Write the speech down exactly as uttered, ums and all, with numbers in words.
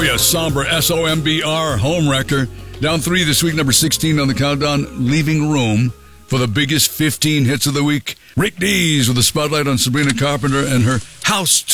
Oh, yeah, Somber, S O M B R, home wrecker. Down three this week, number sixteen on the countdown, Leaving Room for the biggest fifteen hits of the week. Rick Dees with a spotlight on Sabrina Carpenter and her House